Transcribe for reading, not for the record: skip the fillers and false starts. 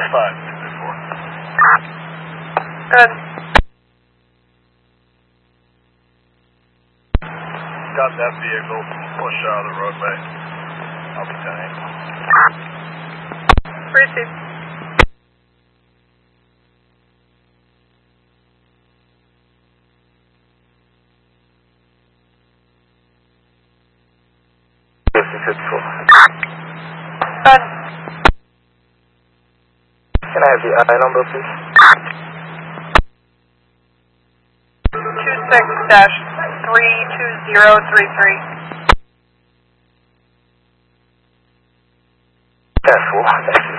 Good. Got that vehicle. Push out of the roadway. I'll be 10-8. Receive. Good. Can I have the I number, please? 26-32033. That's full. Thank you.